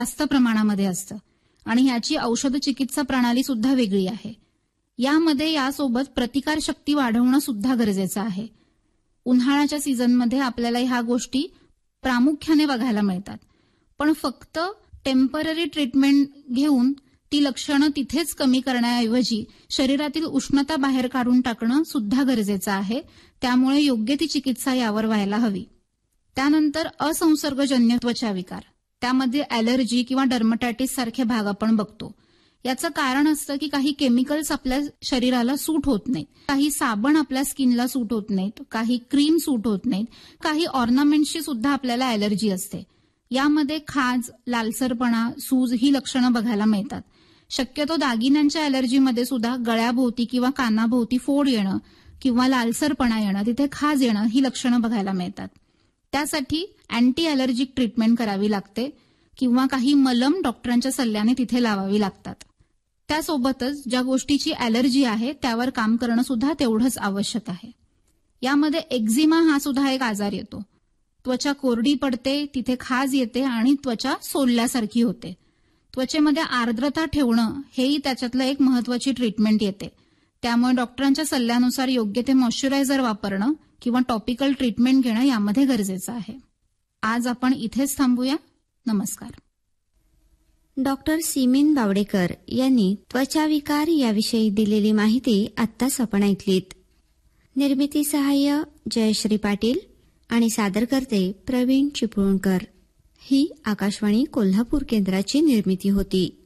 जास्त प्रमाणामध्ये असतं आणि ह्याची औषध चिकित्सा प्रणाली सुद्धा वेगळी आहे. यामध्ये यासोबत प्रतिकारशक्ती वाढवणं सुद्धा गरजेचं आहे. उन्हाळ्याच्या सीझनमध्ये आपल्याला ह्या गोष्टी प्रामुख्याने बघायला मिळतात. पण फक्त टेम्पररी ट्रीटमेंट घेऊन ती लक्षणं तिथेच कमी करण्याऐवजी शरीरातील उष्णता बाहेर काढून टाकणं सुद्धा गरजेचं आहे. त्यामुळे योग्य ती चिकित्सा यावर व्हायला हवी. त्यानंतर असंसर्गजन्य त्वचा विकार, त्यामध्ये ॲलर्जी किंवा डर्मटायटिस सारखे भाग आपण बघतो. याचं कारण असतं की काही केमिकल्स आपल्या शरीराला सूट होत नाहीत, काही साबण आपल्या स्किनला सूट होत नाहीत, काही क्रीम सूट होत नाहीत, काही ऑर्नामेंट्सची सुद्धा आपल्याला ॲलर्जी असते. यामध्ये खाज, लालसरपणा, सूज ही लक्षणं बघायला मिळतात. शक्यतो दागिन्यांच्या ॲलर्जीमध्ये सुद्धा गळ्याभोवती किंवा कानाभोवती फोड येणं किंवा लालसरपणा येणं, तिथे खाज येणं ही लक्षणं बघायला मिळतात. त्यासाठी अँटी ॲलर्जिक ट्रीटमेंट करावी लागते किंवा काही मलम डॉक्टरांच्या सल्ल्याने तिथे लावावी लागतात. त्यासोबतच ज्या गोष्टीची ॲलर्जी आहे त्यावर काम करणं सुद्धा तेवढंच आवश्यक आहे. यामध्ये एक्झिमा हा सुद्धा एक आजार येतो. त्वचा कोरडी पडते, तिथे खाज येते आणि त्वचा सोलल्यासारखी होते. त्वचेमध्ये आर्द्रता ठेवणं हेही त्याच्यातलं एक महत्वाची ट्रीटमेंट येते. त्यामुळे डॉक्टरांच्या सल्ल्यानुसार योग्य ते मॉइश्चरायझर वापरणं किंवा टॉपिकल ट्रीटमेंट घेणं यामध्ये गरजेचं आहे. आज आपण इथेच थांबूया. नमस्कार. डॉक्टर सीमीन बावडेकर यांनी त्वचाविकार याविषयी दिलेली माहिती आत्ताच आपण ऐकलीत. निर्मिती सहाय्य जयश्री पाटील आणि सादरकर्ते प्रवीण चिपळूणकर. ही आकाशवाणी कोल्हापूर केंद्राची निर्मिती होती.